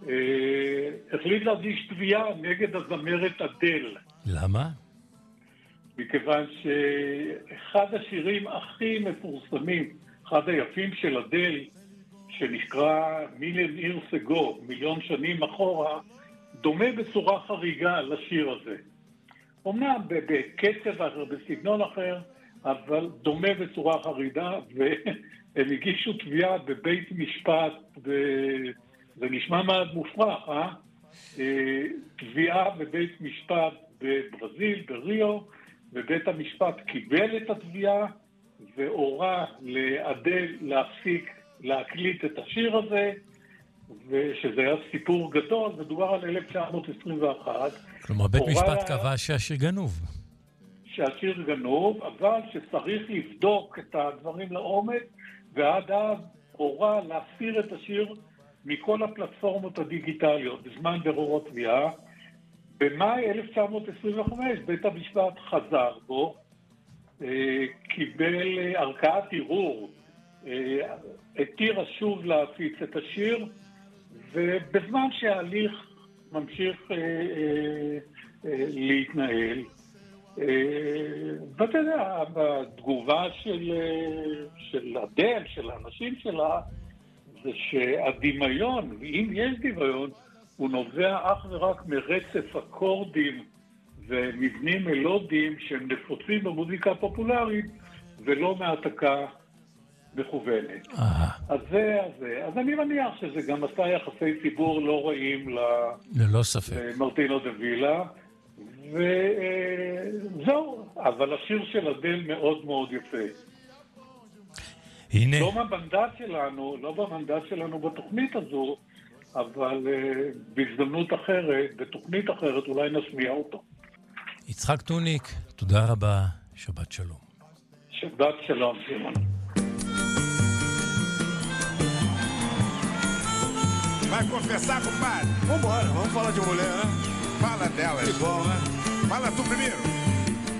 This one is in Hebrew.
החליט להגיש תביעה נגד הזמרת אדל. למה? מכיוון שאחד השירים הכי מפורסמים, אחד היפים של אדל, שנקרא מיליון years ago, מיליון שנים אחורה, דומה בצורה חריגה לשיר הזה. אומנם בקצב אחר, בסגנון אחר, אבל דומה בצורה חריגה, והם הגישו תביעה בבית משפט, זה נשמע מאוד מופרך, תביעה בבית משפט בברזיל, בריו, ובית המשפט קיבל את התביעה, והורה לאדל להפסיק להקליט את השיר הזה, ושזה היה סיפור גדול, מדובר על 1921. כלומר, בית משפט קבע שהשיר גנוב. שהשיר גנוב, אבל שצריך לבדוק את הדברים לעומק, ועד אז הורה להסיר את השיר מכל הפלטפורמות הדיגיטליות, בזמן בירור התביעה. במאי 1925 בית המשפט חזר בו, קיבל ערכאת ערעור, התיר שוב להפיץ את השיר, ובזמן שההליך ממשיך להתנהל, ואתה יודע, בתגובה של אדל, של האנשים שלה, זה שהדמיון, ואם יש דמיון, הוא נובע אך ורק מרצף אקורדים ומבנים מלודיים שהם נפוצים במוזיקה הפופולרית, ולא מהעתקה מכוונת. אז אני מניח שזה גם עשה יחסי ציבור לא רעים ללא ספק. למרטינו דה וילה, וזהו, אבל השיר של אדל מאוד מאוד יפה. הנה. לא במנדט שלנו בתוכנית הזו, אבל בהזדמנות אחרת, בתוכנית אחרת, אולי נשמיע אותו. יצחק טוניק, תודה רבה, שבת שלום. שבת שלום, סימון. Vai confessar, compadre? Vambora, vamos falar de mulher, né? Fala dela. Que bom, né? Fala tu primeiro.